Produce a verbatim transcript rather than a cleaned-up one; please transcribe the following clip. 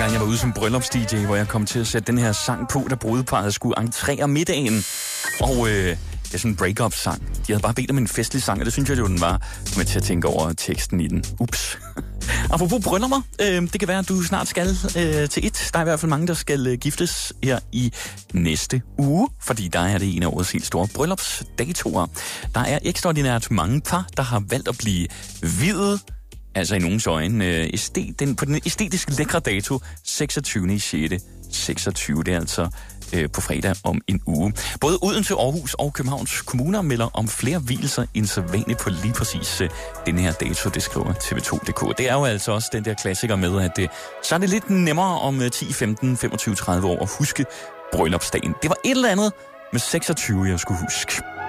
gang jeg var ude som bryllupsD J, hvor jeg kom til at sætte den her sang på, da brudeparret skulle entrere middagen. Og øh, det er sådan en break-up-sang. De havde bare bedt om en festlig sang, og det synes jeg jo, den var. Med til at tænke over teksten i den. Ups. Apropos bryllupper, øh, det kan være, at du snart skal øh, til et. Der er i hvert fald mange, der skal øh, giftes her i næste uge, fordi der er det en af årets helt store bryllupsdatoer. Der er ekstraordinært mange par, der har valgt at blive viet. Altså i nogens øjne, øh, æstet, den, på den æstetisk lækre dato, seksogtyvende sjette seksogtyve, det er altså øh, på fredag om en uge. Både Odense, Aarhus og Københavns kommuner melder om flere vielser end så vanligt på lige præcis øh, den her dato, det skriver T V to punktum d k. Det er jo altså også den der klassiker med, at det, så er det lidt nemmere om øh, ti, femten, femogtyve, tredive år at huske bryllupsdagen. Det var et eller andet med seksogtyve, jeg skulle huske.